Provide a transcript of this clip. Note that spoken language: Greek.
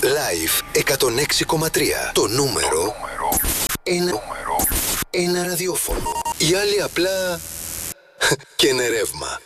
Live 106,3. Το νούμερο ένα ραδιόφωνο. Οι άλλοι απλά και είναι ρεύμα.